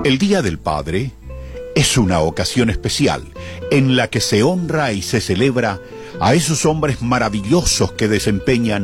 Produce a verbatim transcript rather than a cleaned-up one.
El Día del Padre es una ocasión especial en la que se honra y se celebra a esos hombres maravillosos que desempeñan